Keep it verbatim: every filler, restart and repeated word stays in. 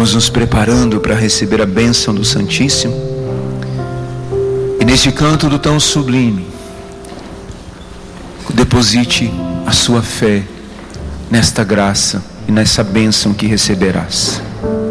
Vamos nos preparando para receber a bênção do Santíssimo. E neste canto do tão sublime, deposite a sua fé nesta graça e nessa bênção que receberás.